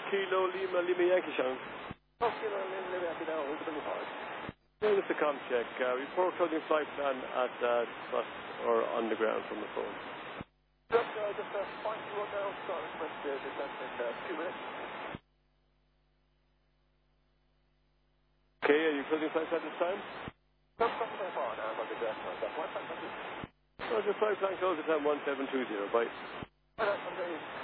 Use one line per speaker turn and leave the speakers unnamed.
Kilo Lima Yankee Sean.
Kilo Lima Yankee now, over the report.
Yeah, just a com check. Report coding flight plan at bus or on the ground from the phone.
Just point to one now, starting with the descent in 2 minutes.
Okay, are you closing flights at this time?
Just something so far now, but the descent.
Roger, flight plan close at time 1720. Bye.
Okay.